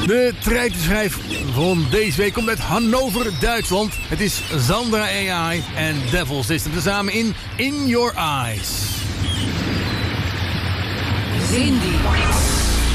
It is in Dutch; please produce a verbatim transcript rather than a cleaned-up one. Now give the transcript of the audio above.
De treitenschijf van deze week komt uit Hannover, Duitsland. Het is Sandra A I en Devil System tezamen in In Your Eyes. Cindy.